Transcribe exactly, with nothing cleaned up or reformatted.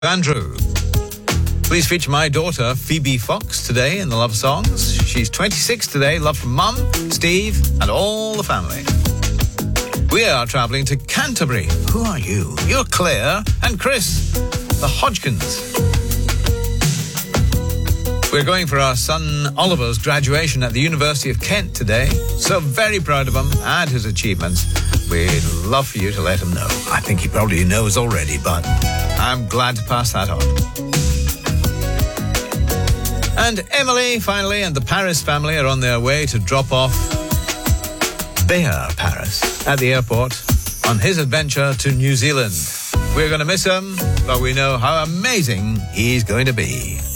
Andrew. Please feature my daughter, Phoebe Fox, today in the Love Songs. She's twenty-six today. Love from Mum, Steve, and all the family. We are travelling to Canterbury. Who are you? You're Claire and Chris, the Hodgkins. We're going for our son Oliver's graduation at the University of Kent today. So very proud of him and his achievements. We'd love for you to let him know. I think he probably knows already, but I'm glad to pass that on. And Emily, finally, and the Paris family are on their way to drop off Bear Paris at the airport on his adventure to New Zealand. We're going to miss him, but we know how amazing he's going to be.